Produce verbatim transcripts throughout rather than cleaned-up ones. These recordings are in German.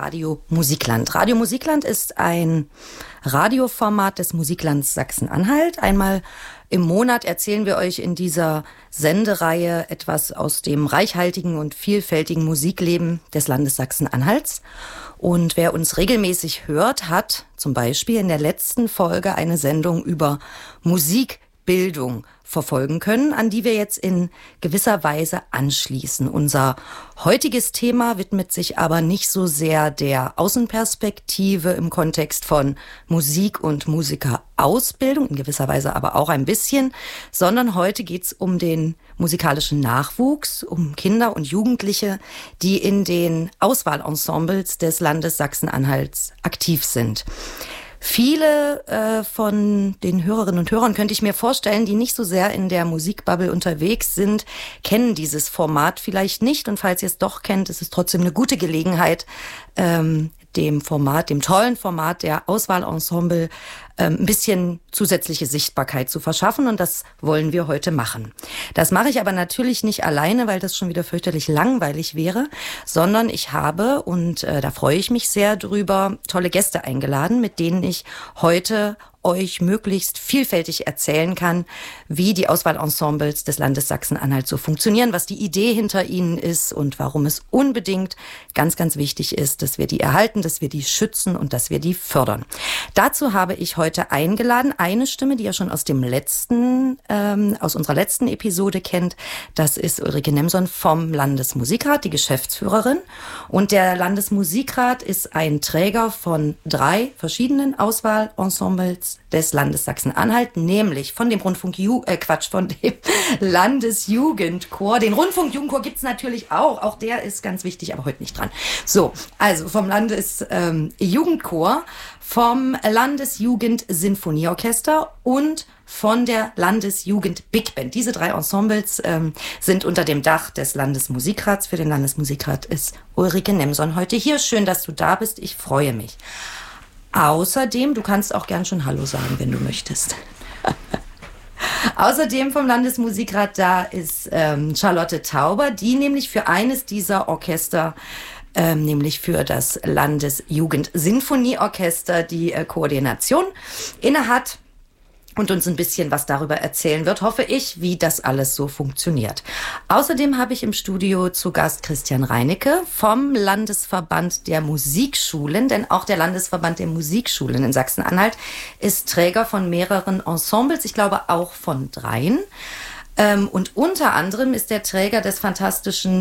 Radio Musikland. Radio Musikland ist ein Radioformat des Musiklands Sachsen-Anhalt. Einmal im Monat erzählen wir euch in dieser Sendereihe etwas aus dem reichhaltigen und vielfältigen Musikleben des Landes Sachsen-Anhalts. Und wer uns regelmäßig hört, hat zum Beispiel in der letzten Folge eine Sendung über Musikbildung verfolgen können, an die wir jetzt in gewisser Weise anschließen. Unser heutiges Thema widmet sich aber nicht so sehr der Außenperspektive im Kontext von Musik und Musikerausbildung, in gewisser Weise aber auch ein bisschen, sondern heute geht's um den musikalischen Nachwuchs, um Kinder und Jugendliche, die in den Auswahlensembles des Landes Sachsen-Anhalts aktiv sind. Viele äh, von den Hörerinnen und Hörern, könnte ich mir vorstellen, die nicht so sehr in der Musikbubble unterwegs sind, kennen dieses Format vielleicht nicht. Und falls ihr es doch kennt, ist es trotzdem eine gute Gelegenheit, ähm, dem Format, dem tollen Format der Auswahlensemble ähm, ein bisschen zusätzliche Sichtbarkeit zu verschaffen. Und das wollen wir heute machen. Das mache ich aber natürlich nicht alleine, weil das schon wieder fürchterlich langweilig wäre, sondern ich habe, und äh, da freue ich mich sehr drüber, tolle Gäste eingeladen, mit denen ich heute euch möglichst vielfältig erzählen kann, wie die Auswahlensembles des Landes Sachsen-Anhalt so funktionieren, was die Idee hinter ihnen ist und warum es unbedingt ganz, ganz wichtig ist, dass wir die erhalten, dass wir die schützen und dass wir die fördern. Dazu habe ich heute eingeladen eine Stimme, die ihr schon aus dem letzten, ähm, aus unserer letzten Episode kennt. Das ist Ulrike Nemson vom Landesmusikrat, die Geschäftsführerin. Und der Landesmusikrat ist ein Träger von drei verschiedenen Auswahlensembles des Landes Sachsen-Anhalt, nämlich von dem Rundfunk, äh, Quatsch, von dem Landesjugendchor. Den Rundfunkjugendchor gibt's natürlich auch, auch der ist ganz wichtig, aber heute nicht dran. So, also vom Landesjugendchor, ähm, vom Landesjugendsinfonieorchester und von der Landesjugend Big Band. Diese drei Ensembles ähm, sind unter dem Dach des Landesmusikrats. Für den Landesmusikrat ist Ulrike Nemson heute hier. Schön, dass du da bist. Ich freue mich. Außerdem, du kannst auch gern schon Hallo sagen, wenn du möchtest. Außerdem vom Landesmusikrat da ist ähm, Charlotte Tauber, die nämlich für eines dieser Orchester, ähm, nämlich für das Landesjugendsinfonieorchester, die äh, Koordination innehat und uns ein bisschen was darüber erzählen wird, hoffe ich, wie das alles so funktioniert. Außerdem habe ich im Studio zu Gast Christian Reinecke vom Landesverband der Musikschulen, denn auch der Landesverband der Musikschulen in Sachsen-Anhalt ist Träger von mehreren Ensembles, ich glaube auch von dreien. Und unter anderem ist der Träger des fantastischen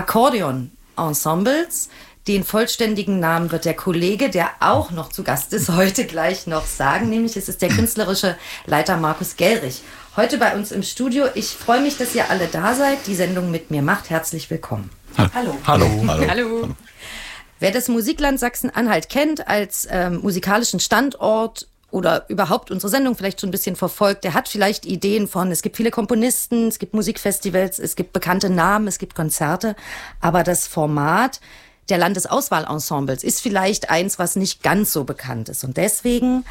Akkordeon-Ensembles. Den vollständigen Namen wird der Kollege, der auch noch zu Gast ist, heute gleich noch sagen. Nämlich es ist der künstlerische Leiter Markus Gellrich. Heute bei uns im Studio. Ich freue mich, dass ihr alle da seid, die Sendung mit mir macht. Herzlich willkommen. Hallo. Hallo. Hallo. Hallo. Wer das Musikland Sachsen-Anhalt kennt als ähm, musikalischen Standort oder überhaupt unsere Sendung vielleicht schon ein bisschen verfolgt, der hat vielleicht Ideen von, es gibt viele Komponisten, es gibt Musikfestivals, es gibt bekannte Namen, es gibt Konzerte, aber das Format der Landesauswahlensembles ist vielleicht eins, was nicht ganz so bekannt ist. Und deswegen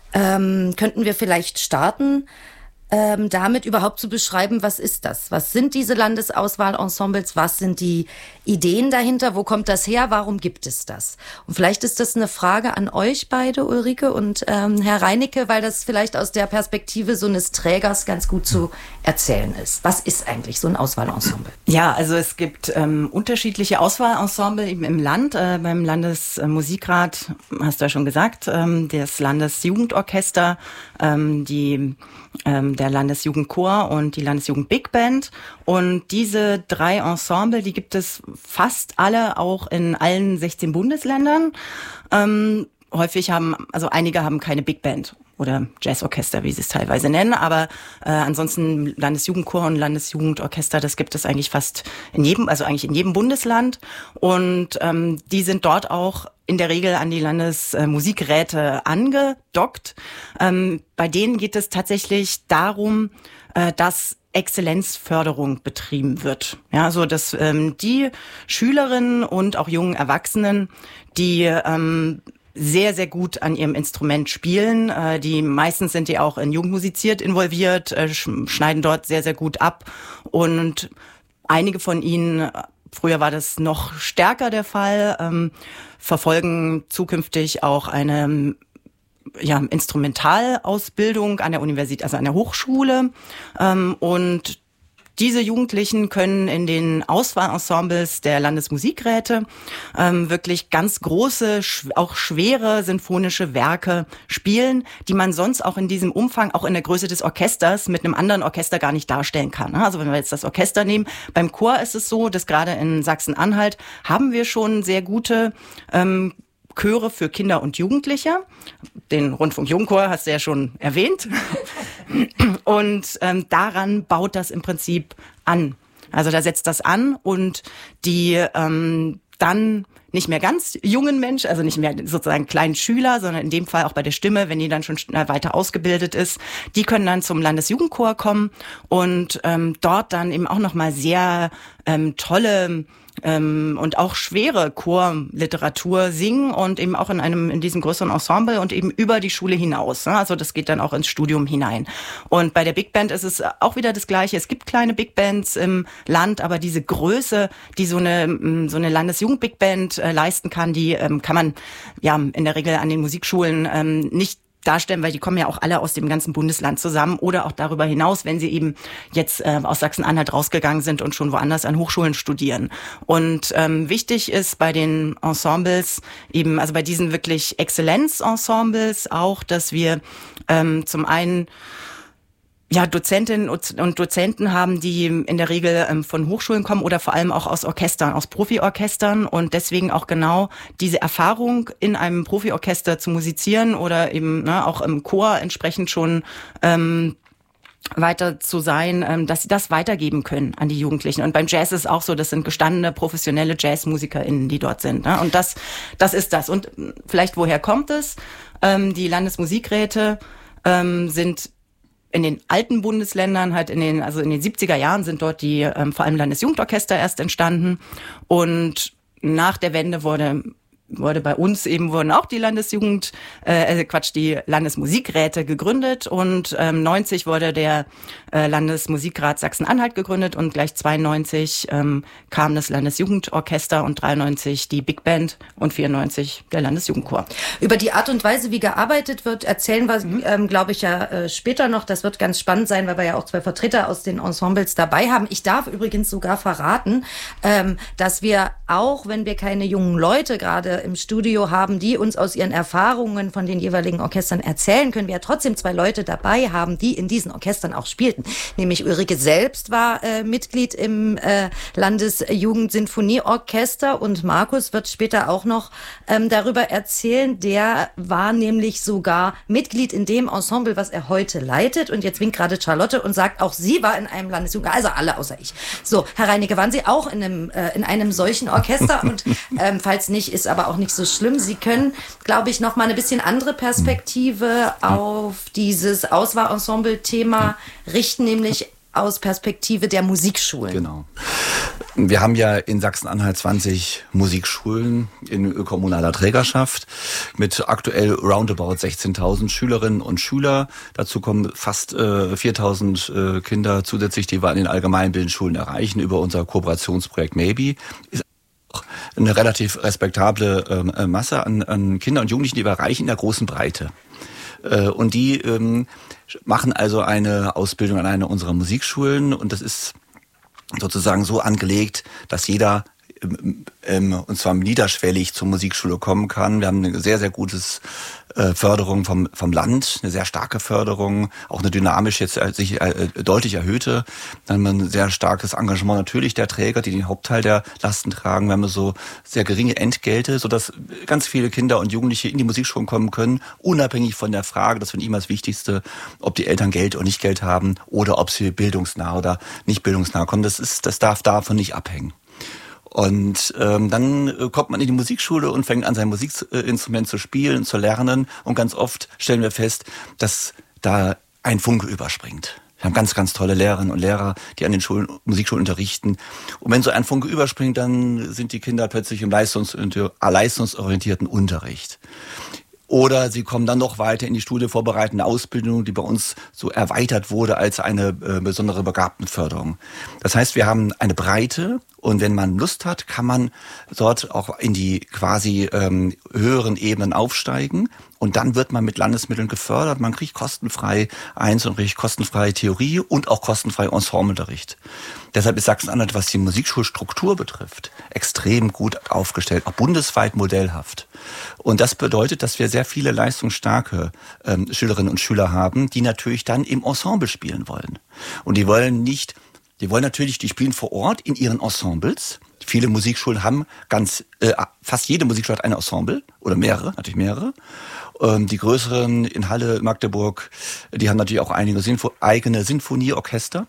ähm, könnten wir vielleicht starten, ähm, damit überhaupt zu beschreiben, was ist das? Was sind diese Landesauswahlensembles? Was sind die Ideen dahinter? Wo kommt das her? Warum gibt es das? Und vielleicht ist das eine Frage an euch beide, Ulrike und ähm, Herr Reinecke, weil das vielleicht aus der Perspektive so eines Trägers ganz gut zu erzählen ist. Was ist eigentlich so ein Auswahlensemble? Ja, also es gibt ähm, unterschiedliche Auswahlensemble eben im Land. Äh, beim Landesmusikrat, hast du ja schon gesagt, ähm, das Landesjugendorchester, ähm, die ähm, der Landesjugendchor und die Landesjugend Big Band. Und diese drei Ensemble, die gibt es fast alle auch in allen sechzehn Bundesländern. Ähm, häufig haben, also einige haben keine Big Band oder Jazzorchester, wie sie es teilweise nennen, aber äh, ansonsten Landesjugendchor und Landesjugendorchester, das gibt es eigentlich fast in jedem, also eigentlich in jedem Bundesland. Und ähm, die sind dort auch in der Regel an die Landesmusikräte angedockt. Ähm, bei denen geht es tatsächlich darum, äh, dass Exzellenzförderung betrieben wird. Ja, so dass ähm, die Schülerinnen und auch jungen Erwachsenen, die ähm, sehr, sehr gut an ihrem Instrument spielen. Äh, die meistens sind die auch in Jugend musiziert involviert, äh, sch- schneiden dort sehr, sehr gut ab. Und einige von ihnen früher war das noch stärker der Fall, ähm, verfolgen zukünftig auch eine ja, Instrumentalausbildung an der Universität, also an der Hochschule. Ähm, und diese Jugendlichen können in den Auswahlensembles der Landesmusikräte ähm, wirklich ganz große, auch schwere sinfonische Werke spielen, die man sonst auch in diesem Umfang, auch in der Größe des Orchesters, mit einem anderen Orchester gar nicht darstellen kann. Also wenn wir jetzt das Orchester nehmen, beim Chor ist es so, dass gerade in Sachsen-Anhalt haben wir schon sehr gute ähm, Chöre für Kinder und Jugendliche. Den Rundfunk-Jugendchor hast du ja schon erwähnt. Und ähm, daran baut das im Prinzip an. Also da setzt das an und die ähm, dann nicht mehr ganz jungen Menschen, also nicht mehr sozusagen kleinen Schüler, sondern in dem Fall auch bei der Stimme, wenn die dann schon weiter ausgebildet ist, die können dann zum Landesjugendchor kommen und ähm, dort dann eben auch nochmal sehr ähm, tolle Ähm, und auch schwere Chorliteratur singen und eben auch in einem in diesem größeren Ensemble und eben über die Schule hinaus. Ne? Also das geht dann auch ins Studium hinein. Und bei der Big Band ist es auch wieder das Gleiche. Es gibt kleine Big Bands im Land, aber diese Größe, die so eine so eine Landesjugend-Big Band äh, leisten kann, die ähm, kann man ja in der Regel an den Musikschulen ähm, nicht darstellen, weil die kommen ja auch alle aus dem ganzen Bundesland zusammen oder auch darüber hinaus, wenn sie eben jetzt äh, aus Sachsen-Anhalt rausgegangen sind und schon woanders an Hochschulen studieren. Und ähm, wichtig ist bei den Ensembles eben, also bei diesen wirklich Exzellenz-Ensembles auch, dass wir ähm, zum einen ja, Dozentinnen und Dozenten haben, die in der Regel ähm, von Hochschulen kommen oder vor allem auch aus Orchestern, aus Profiorchestern und deswegen auch genau diese Erfahrung in einem Profiorchester zu musizieren oder eben ne, auch im Chor entsprechend schon ähm, weiter zu sein, ähm, dass sie das weitergeben können an die Jugendlichen. Und beim Jazz ist es auch so, das sind gestandene, professionelle JazzmusikerInnen, die dort sind. Ne? Und das, das ist das. Und vielleicht, woher kommt es? Ähm, die Landesmusikräte ähm, sind in den alten Bundesländern, halt in den, also in den siebziger Jahren sind dort die, ähm, vor allem Landesjugendorchester erst entstanden. Und nach der Wende wurde, wurde bei uns eben, wurden auch die Landesjugend, äh, Quatsch, die Landesmusikräte gegründet und ähm, neunzig wurde der äh, Landesmusikrat Sachsen-Anhalt gegründet und gleich zweiundneunzig ähm, kam das Landesjugendorchester und dreiundneunzig die Big Band und vierundneunzig der Landesjugendchor. Über die Art und Weise, wie gearbeitet wird, erzählen wir, mhm. ähm, glaube ich, ja äh, später noch. Das wird ganz spannend sein, weil wir ja auch zwei Vertreter aus den Ensembles dabei haben. Ich darf übrigens sogar verraten, ähm, dass wir auch, wenn wir keine jungen Leute gerade im Studio haben, die uns aus ihren Erfahrungen von den jeweiligen Orchestern erzählen können, wir ja trotzdem zwei Leute dabei haben, die in diesen Orchestern auch spielten. Nämlich Ulrike selbst war äh, Mitglied im äh, Landesjugendsinfonieorchester und Markus wird später auch noch ähm, darüber erzählen. Der war nämlich sogar Mitglied in dem Ensemble, was er heute leitet. Und jetzt winkt gerade Charlotte und sagt, auch sie war in einem Landesjugend, also alle außer ich. So, Herr Reinecke, waren Sie auch in einem, äh, in einem solchen Orchester? Und ähm, falls nicht, ist aber auch nicht so schlimm. Sie können, glaube ich, noch mal eine bisschen andere Perspektive auf dieses Auswahlensemble-Thema richten, nämlich aus Perspektive der Musikschulen. Genau. Wir haben ja in Sachsen-Anhalt zwanzig Musikschulen in kommunaler Trägerschaft mit aktuell roundabout sechzehntausend Schülerinnen und Schüler. Dazu kommen fast äh, viertausend äh, Kinder zusätzlich, die wir an den allgemeinbildenden Schulen erreichen über unser Kooperationsprojekt Maybe. Ist eine relativ respektable äh, Masse an, an Kindern und Jugendlichen, die wir erreichen in der großen Breite. Äh, und die ähm, machen also eine Ausbildung an einer unserer Musikschulen und das ist sozusagen so angelegt, dass jeder ähm, ähm, und zwar niederschwellig zur Musikschule kommen kann. Wir haben eine sehr, sehr gutes äh, Förderung vom vom Land, eine sehr starke Förderung, auch eine dynamisch jetzt äh, sich äh, deutlich erhöhte. Dann haben wir ein sehr starkes Engagement natürlich der Träger, die den Hauptteil der Lasten tragen. Wir haben so sehr geringe Entgelte, sodass ganz viele Kinder und Jugendliche in die Musikschulen kommen können, unabhängig von der Frage, das finde ich immer das Wichtigste, ob die Eltern Geld oder nicht Geld haben oder ob sie bildungsnah oder nicht bildungsnah kommen. Das ist, das darf davon nicht abhängen. Und ähm, dann kommt man in die Musikschule und fängt an, sein Musikinstrument zu spielen, zu lernen. Und ganz oft stellen wir fest, dass da ein Funke überspringt. Wir haben ganz, ganz tolle Lehrerinnen und Lehrer, die an den Schulen, Musikschulen unterrichten. Und wenn so ein Funke überspringt, dann sind die Kinder plötzlich im leistungs- leistungsorientierten Unterricht. Oder sie kommen dann noch weiter in die studievorbereitende Ausbildung, die bei uns so erweitert wurde als eine äh, besondere Begabtenförderung. Das heißt, wir haben eine Breite Und wenn man Lust hat, kann man dort auch in die quasi ähm, höheren Ebenen aufsteigen. Und dann wird man mit Landesmitteln gefördert. Man kriegt kostenfrei Einzelunterricht, kostenfreie Theorie und auch kostenfrei Ensembleunterricht. Deshalb ist Sachsen-Anhalt, was die Musikschulstruktur betrifft, extrem gut aufgestellt, auch bundesweit modellhaft. Und das bedeutet, dass wir sehr viele leistungsstarke ähm, Schülerinnen und Schüler haben, die natürlich dann im Ensemble spielen wollen. Und die wollen nicht, die wollen natürlich, die spielen vor Ort in ihren Ensembles. Viele Musikschulen haben ganz, äh, fast jede Musikschule hat ein Ensemble oder mehrere, natürlich mehrere. Ähm, die größeren in Halle, Magdeburg, die haben natürlich auch einige Sinfo- eigene Sinfonieorchester.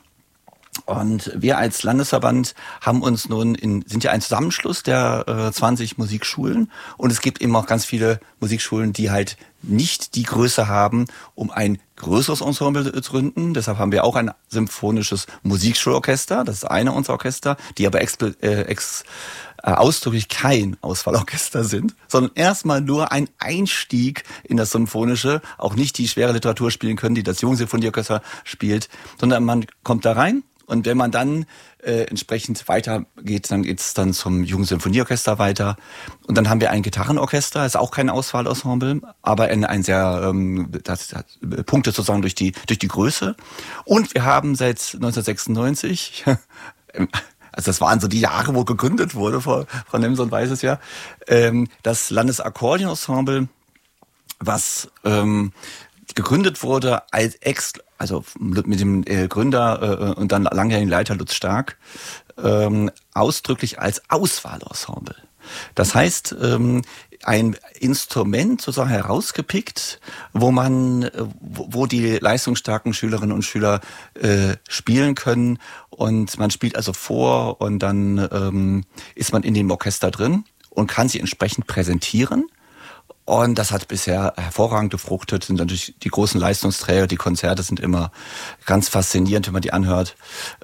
Und wir als Landesverband haben uns nun in, sind ja ein Zusammenschluss der äh, zwanzig Musikschulen. Und es gibt eben auch ganz viele Musikschulen, die halt nicht die Größe haben, um ein größeres Ensemble zu gründen. Deshalb haben wir auch ein symphonisches Musikschulorchester. Das ist eine unserer Orchester, die aber ex, äh, ex, äh, ausdrücklich kein Auswahlorchester sind, sondern erstmal nur ein Einstieg in das Symphonische, auch nicht die schwere Literatur spielen können, die das Jungsinfonieorchester spielt, sondern man kommt da rein. Und wenn man dann äh, entsprechend weitergeht, dann geht's dann zum Jugendsymphonieorchester weiter. Und dann haben wir ein Gitarrenorchester, ist auch kein Auswahlensemble, aber ein, ein sehr ähm, das hat Punkte sozusagen durch die durch die Größe. Und wir haben seit neunzehnhundertsechsundneunzig, also das waren so die Jahre, wo gegründet wurde, Frau, Frau Nemson weiß es ja, ähm, das Landesakkordeonensemble, was ähm, gegründet wurde als ex also mit dem äh, Gründer äh, und dann langjährigen Leiter Lutz Stark, ähm, ausdrücklich als Auswahlensemble. Das heißt, ähm, ein Instrument sozusagen herausgepickt, wo man, äh, wo, wo die leistungsstarken Schülerinnen und Schüler äh, spielen können. Und man spielt also vor und dann ähm, ist man in dem Orchester drin und kann sie entsprechend präsentieren. Und das hat bisher hervorragend gefruchtet, sind natürlich die großen Leistungsträger, die Konzerte sind immer ganz faszinierend, wenn man die anhört.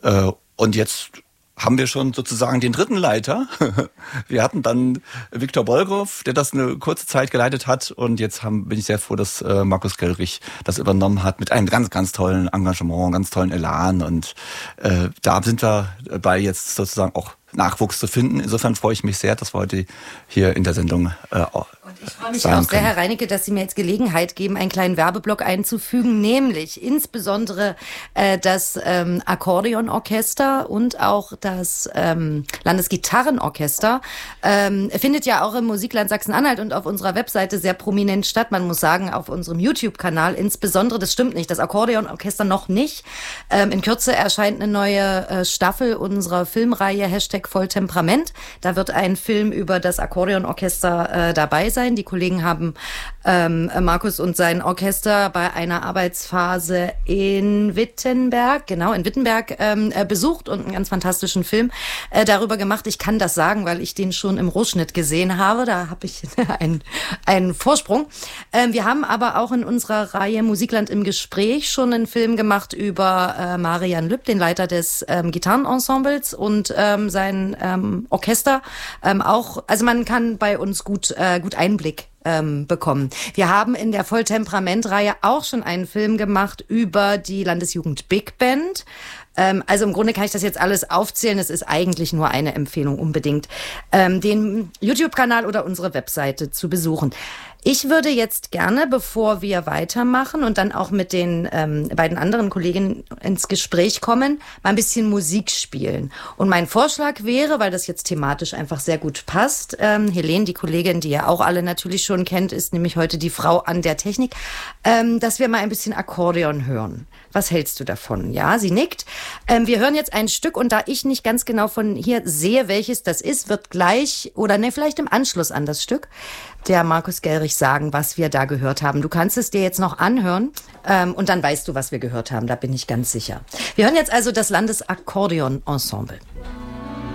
Und jetzt haben wir schon sozusagen den dritten Leiter. Wir hatten dann Viktor Bolgrow, der das eine kurze Zeit geleitet hat, und jetzt haben, bin ich sehr froh, dass äh, Markus Gellrich das übernommen hat mit einem ganz, ganz tollen Engagement, ganz tollen Elan, und äh, da sind wir bei jetzt sozusagen auch Nachwuchs zu finden. Insofern freue ich mich sehr, dass wir heute hier in der Sendung äh, auch Und ich freue mich auch sehr, Herr Reinecke, dass Sie mir jetzt Gelegenheit geben, einen kleinen Werbeblock einzufügen, nämlich insbesondere äh, das ähm, Akkordeonorchester und auch das ähm, Landesgitarrenorchester ähm, findet ja auch im Musikland Sachsen-Anhalt und auf unserer Webseite sehr prominent statt. Man muss sagen, auf unserem YouTube-Kanal insbesondere, das stimmt nicht, das Akkordeonorchester noch nicht. Ähm, in Kürze erscheint eine neue äh, Staffel unserer Filmreihe Hashtag Volltemperament. Da wird ein Film über das Akkordeonorchester äh, dabei sein. Die Kollegen haben ähm, Markus und sein Orchester bei einer Arbeitsphase in Wittenberg, genau, in Wittenberg ähm, äh, besucht und einen ganz fantastischen Film äh, darüber gemacht. Ich kann das sagen, weil ich den schon im Rohschnitt gesehen habe. Da habe ich einen, einen Vorsprung. Ähm, wir haben aber auch in unserer Reihe Musikland im Gespräch schon einen Film gemacht über äh, Marian Lüpp, den Leiter des ähm, Gitarrenensembles, und ähm, sein ähm, Orchester ähm, auch. Also man kann bei uns gut äh, gut Einblick ähm, bekommen. Wir haben in der Volltemperament-Reihe auch schon einen Film gemacht über die Landesjugend Big Band. Ähm, also im Grunde kann ich das jetzt alles aufzählen. Es ist eigentlich nur eine Empfehlung, unbedingt ähm, den YouTube-Kanal oder unsere Webseite zu besuchen. Ich würde jetzt gerne, bevor wir weitermachen und dann auch mit den ähm, beiden anderen Kolleginnen ins Gespräch kommen, mal ein bisschen Musik spielen. Und mein Vorschlag wäre, weil das jetzt thematisch einfach sehr gut passt, ähm, Helene, die Kollegin, die ihr auch alle natürlich schon kennt, ist nämlich heute die Frau an der Technik, ähm, dass wir mal ein bisschen Akkordeon hören. Was hältst du davon? Ja, sie nickt. Ähm, wir hören jetzt ein Stück, und da ich nicht ganz genau von hier sehe, welches das ist, wird gleich oder ne, vielleicht im Anschluss an das Stück der Markus Gellrich sagen, was wir da gehört haben. Du kannst es dir jetzt noch anhören ähm, und dann weißt du, was wir gehört haben. Da bin ich ganz sicher. Wir hören jetzt also das Landesakkordeon-Ensemble.